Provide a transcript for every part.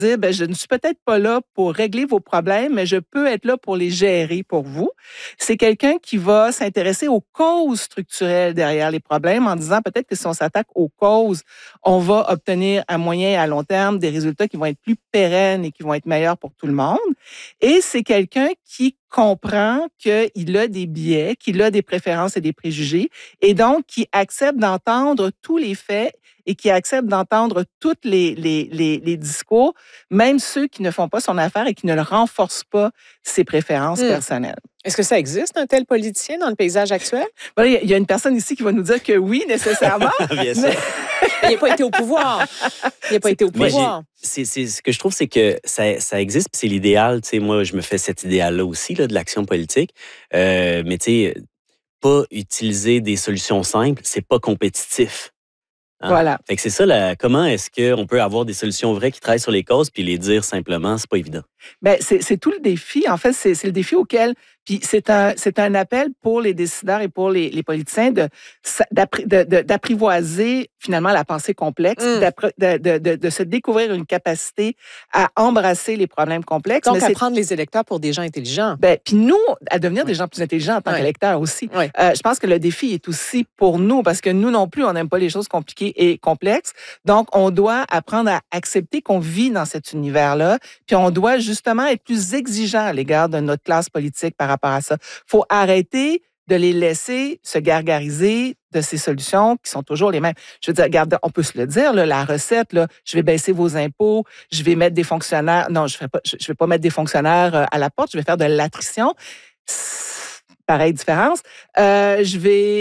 dire, ben, je ne suis peut-être pas là pour régler vos problèmes, mais je peux être là pour les gérer pour vous. C'est quelqu'un qui va s'intéresser aux causes structurelles derrière les problèmes en disant peut-être que si on s'attaque aux causes, on va obtenir à moyen et à long terme des résultats qui vont être plus pérennes et qui vont être meilleurs pour tout le monde. Et c'est quelqu'un qui comprend qu'il a des biais, qu'il a des préférences et des préjugés, et donc qui accepte d'entendre tous les faits et qui accepte d'entendre tous les discours, même ceux qui ne font pas son affaire et qui ne le renforcent pas ses préférences personnelles. Est-ce que ça existe, un tel politicien, dans le paysage actuel? Bon, il y a une personne ici qui va nous dire que oui, nécessairement. Bien sûr. Il n'a pas été au pouvoir. Il n'a pas été au pouvoir. C'est ce que je trouve, c'est que ça existe, puis c'est l'idéal. Tu sais, moi, je me fais cet idéal-là aussi, là, de l'action politique. Mais tu sais, pas utiliser des solutions simples, c'est pas compétitif. Hein? Voilà. Fait que c'est ça, comment est-ce qu'on peut avoir des solutions vraies qui travaillent sur les causes puis les dire simplement, c'est pas évident. Bien, c'est tout le défi. En fait, c'est le défi auquel... Puis c'est un appel pour les décideurs et pour les politiciens d'apprivoiser finalement la pensée complexe, de se découvrir une capacité à embrasser les problèmes complexes. Donc, à prendre les électeurs pour des gens intelligents. Bien, puis nous, à devenir des gens plus intelligents en tant qu'électeurs aussi. Oui. Je pense que le défi est aussi pour nous, parce que nous non plus, on n'aime pas les choses compliquées et complexes. Donc, on doit apprendre à accepter qu'on vit dans cet univers-là, puis on doit justement être plus exigeant à l'égard de notre classe politique par rapport à ça. Il faut arrêter de les laisser se gargariser de ces solutions qui sont toujours les mêmes. Je veux dire, regarde, on peut se le dire, là, la recette, là, je vais baisser vos impôts, je vais mettre des fonctionnaires... Non, je vais pas mettre des fonctionnaires à la porte, je vais faire de l'attrition. Pareille différence. Je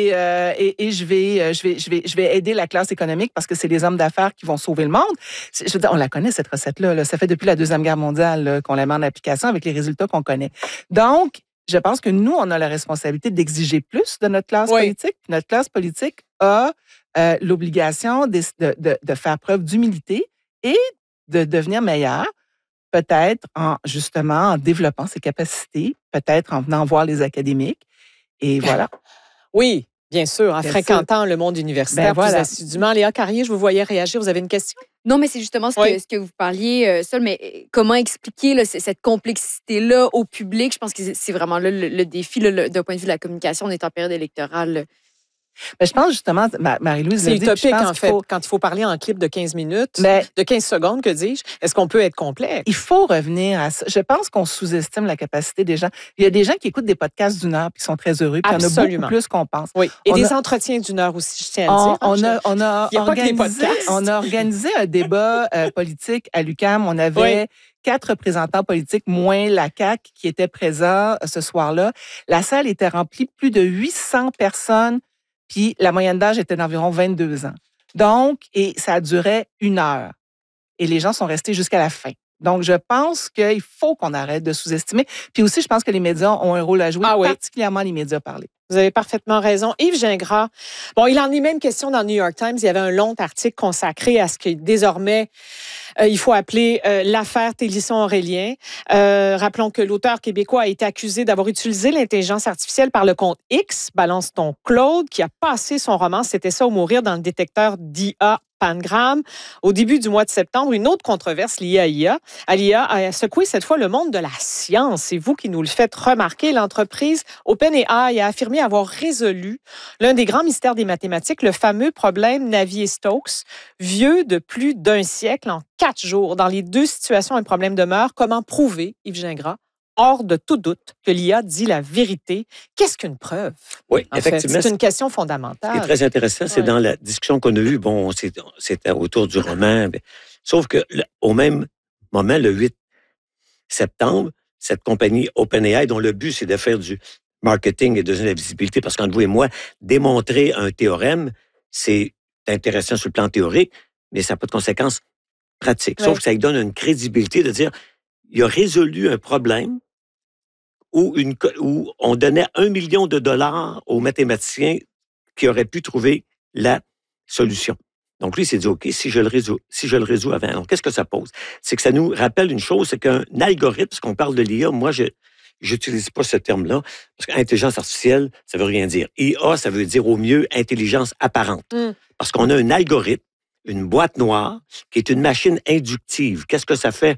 vais aider la classe économique parce que c'est les hommes d'affaires qui vont sauver le monde. Je veux dire, on la connaît, cette recette-là. Là. Ça fait depuis la Deuxième Guerre mondiale là, qu'on la met en application avec les résultats qu'on connaît. Donc, je pense que nous, on a la responsabilité d'exiger plus de notre classe politique. Notre classe politique a l'obligation de faire preuve d'humilité et de devenir meilleure. Peut-être justement en développant ses capacités, peut-être en venant voir les académiques. Et voilà. Oui, bien sûr, en fréquentant le monde universitaire plus assidûment. Léa Carrier, je vous voyais réagir. Vous avez une question? Non, mais c'est justement ce que vous parliez, Sol, mais comment expliquer là, cette complexité-là au public? Je pense que c'est vraiment là, le défi d'un point de vue de la communication. On est en période électorale. Mais je pense justement, Marie-Louise... C'est utopique, en fait, quand il faut parler en clip de 15 minutes, de 15 secondes, que dis-je. Est-ce qu'on peut être complet? Il faut revenir à ça. Je pense qu'on sous-estime la capacité des gens. Il y a des gens qui écoutent des podcasts d'1 heure puis qui sont très heureux. Puis il y en a beaucoup plus qu'on pense. Oui. Et des entretiens d'1 heure aussi, je tiens à dire. On a organisé un débat politique à l'UQAM. On avait 4 représentants politiques, moins la CAQ, qui étaient présents ce soir-là. La salle était remplie, plus de 800 personnes. Puis la moyenne d'âge était d'environ 22 ans. Donc, et ça durait 1 heure. Et les gens sont restés jusqu'à la fin. Donc, je pense qu'il faut qu'on arrête de sous-estimer. Puis aussi, je pense que les médias ont un rôle à jouer, particulièrement les médias parlés. Vous avez parfaitement raison. Yves Gingras, bon, il en est même question dans le New York Times. Il y avait un long article consacré à ce que désormais, il faut appeler l'affaire Télisson-Aurélien. Rappelons que l'auteur québécois a été accusé d'avoir utilisé l'intelligence artificielle par le compte X, Balance ton Claude, qui a passé son roman « C'était ça ou mourir » dans le détecteur d'IA Pangram. Au début du mois de septembre, une autre controverse liée à l'IA a secoué cette fois le monde de la science. C'est vous qui nous le faites remarquer. L'entreprise OpenAI a affirmé avoir résolu l'un des grands mystères des mathématiques, le fameux problème Navier-Stokes, vieux de plus d'1 siècle, en 4 jours. Dans les 2 situations, un problème demeure. Comment prouver, Yves Gingras, hors de tout doute, que l'IA dit la vérité? Qu'est-ce qu'une preuve? Oui, effectivement. C'est une question fondamentale. Ce qui est très intéressant, c'est dans la discussion qu'on a eue, bon, c'était autour du roman, sauf qu'au même moment, le 8 septembre, cette compagnie OpenAI, dont le but, c'est de faire du marketing et de donner de la visibilité, parce qu'entre vous et moi, démontrer un théorème, c'est intéressant sur le plan théorique, mais ça n'a pas de conséquences pratiques. Sauf que ça lui donne une crédibilité de dire, il a résolu un problème où on donnait $1 million aux mathématiciens qui auraient pu trouver la solution. Donc, lui, il s'est dit, OK, si je le résous avant. Donc, qu'est-ce que ça pose? C'est que ça nous rappelle une chose, c'est qu'un algorithme, parce qu'on parle de l'IA, moi, je n'utilise pas ce terme-là, parce qu'intelligence artificielle, ça veut rien dire. IA, ça veut dire au mieux intelligence apparente. Parce qu'on a un algorithme, une boîte noire, qui est une machine inductive. Qu'est-ce que ça fait?